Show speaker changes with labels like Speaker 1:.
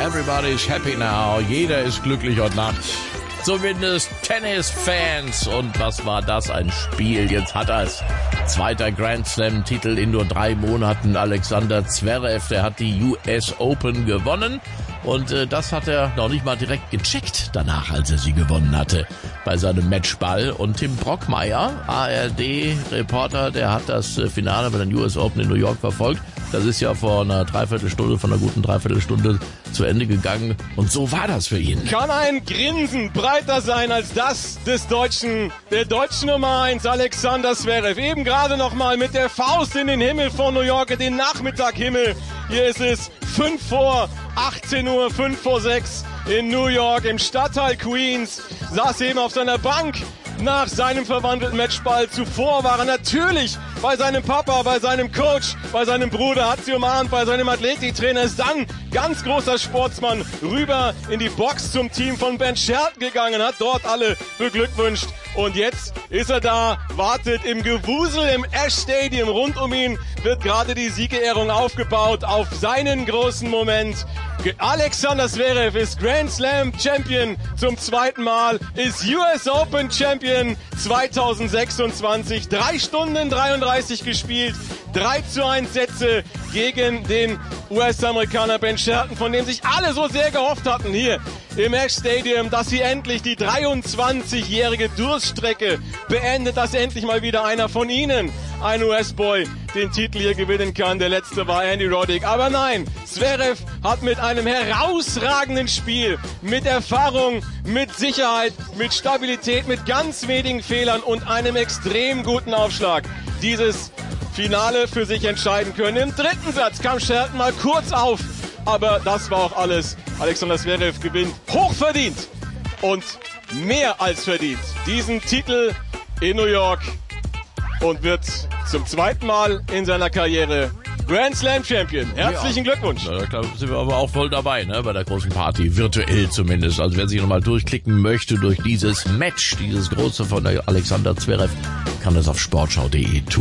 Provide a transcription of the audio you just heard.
Speaker 1: Everybody's happy now. Jeder ist glücklich heute Nacht. Zumindest Tennisfans. Und was war das? Ein Spiel. Jetzt hat er es. Zweiter Grand Slam-Titel in nur 3 Monaten. Alexander Zverev, der hat die US Open gewonnen. Und das hat er noch nicht mal direkt gecheckt danach, als er sie gewonnen hatte bei seinem Matchball. Und Tim Brockmeier, ARD-Reporter, der hat das Finale bei den US Open in New York verfolgt. Das ist ja vor einer guten Dreiviertelstunde zu Ende gegangen. Und so war das für ihn.
Speaker 2: Kann ein Grinsen breiter sein als das der deutschen Nummer 1, Alexander Zverev. Eben gerade noch mal mit der Faust in den Himmel von New York, in den Nachmittaghimmel. Hier ist es 5 vor 18 Uhr, 5 vor 6 in New York im Stadtteil Queens. Saß eben auf seiner Bank nach seinem verwandelten Matchball. Zuvor war er natürlich bei seinem Papa, bei seinem Coach, bei seinem Bruder, hat sie umarmt, bei seinem Athletiktrainer, ist dann ganz großer Sportsmann rüber in die Box zum Team von Ben Shelton gegangen, hat dort alle beglückwünscht. Und jetzt ist er da, wartet im Gewusel im Ash Stadium. Rund um ihn wird gerade die Siegerehrung aufgebaut auf seinen großen Moment. Alexander Zverev ist Grand Slam Champion zum 2. Mal, ist US Open Champion 2026. 3 Stunden 33 gespielt, 3:1 Sätze gegen den US-Amerikaner Ben Shelton, von dem sich alle so sehr gehofft hatten hier im Ash Stadium, dass sie endlich die 23-jährige Durststrecke beendet, dass endlich mal wieder einer von ihnen, ein US-Boy, den Titel hier gewinnen kann. Der letzte war Andy Roddick. Aber nein, Zverev hat mit einem herausragenden Spiel, mit Erfahrung, mit Sicherheit, mit Stabilität, mit ganz wenigen Fehlern und einem extrem guten Aufschlag dieses Finale für sich entscheiden können. Im 3. Satz kam Shelton mal kurz auf, aber das war auch alles. Alexander Zverev gewinnt hochverdient und mehr als verdient diesen Titel in New York und wird zum 2. Mal in seiner Karriere Grand Slam Champion. Herzlichen Glückwunsch.
Speaker 1: Ja, da sind wir aber auch voll dabei, ne, bei der großen Party, virtuell zumindest. Also wer sich nochmal durchklicken möchte durch dieses Match, dieses große von Alexander Zverev, kann das auf sportschau.de tun.